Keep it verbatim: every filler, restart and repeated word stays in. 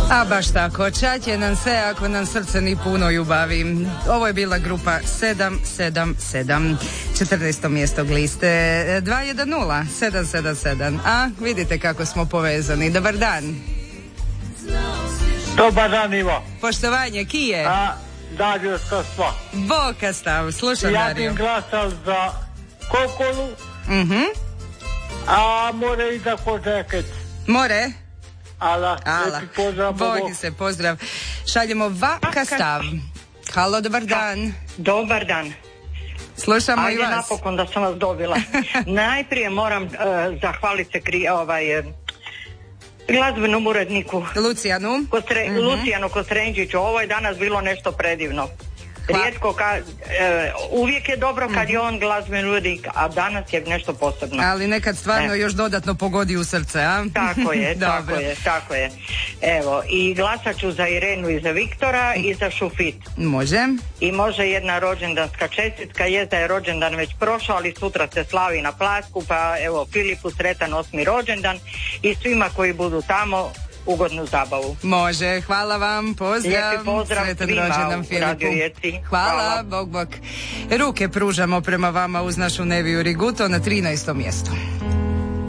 A baš tako, čaće nam se ako nam srce ni puno ljubavi. Ovo je bila grupa sedam sedam sedam, četrnaesto mjesto liste dva jedan nula sedam sedam sedam. A vidite kako smo povezani. Dobar dan. Dobar dan, Ivo. Poštovanje, kije? A, Dario Stastva. Boka stav, slušam, ja Dario. Ja bi glasal za Kokolu, Mhm. a more i za Kožeket. More? Ala, Ala. pozdrav. Bogi se, pozdrav. Šaljemo vaka stav. Halo, dobar dan. Dobar dan. Slušamo Ajde, i vas. napokon da sam vas dobila. Najprije moram uh, zahvaliti se kri, ovaj, uh, glazbenom uredniku Lucijanu. Kostre, mm-hmm. Lucijanu Kostrenđiću. Ovo je danas bilo nešto predivno. Hva. Rijetko, ka, e, uvijek je dobro kad mm-hmm. je on glazbeni urednik, a danas je nešto posebno. Ali nekad stvarno e. još dodatno pogodi u srce, a? Tako je, tako je, tako je. Evo, i glasat ću za Irenu i za Viktora i za Šufit. Može. I može jedna rođendanska čestitka, je da je rođendan već prošao, ali sutra se slavi na Plasku, pa evo, Filipu sretan osmi rođendan i svima koji budu tamo ugodnu zabavu. Može, hvala vam, pozdrav. Lijepi pozdrav Sretan svima rođendan u Filipu. Radio Jeci. Hvala, Hvala, bog bog. Ruke pružamo prema vama uz našu Neviju Riguto na trinaestom mjestu.